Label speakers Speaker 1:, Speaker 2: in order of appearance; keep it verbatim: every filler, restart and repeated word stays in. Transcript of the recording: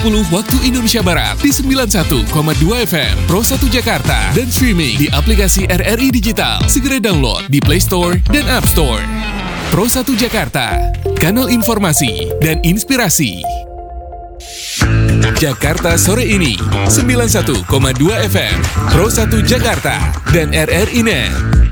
Speaker 1: sepuluh waktu Indonesia Barat di sembilan puluh satu koma dua F M Pro satu Jakarta dan streaming di aplikasi R R I Digital. Segera download di Play Store dan App Store. Pro satu Jakarta, kanal informasi dan inspirasi. Jakarta sore ini sembilan puluh satu koma dua F M Pro satu Jakarta dan R R I Net.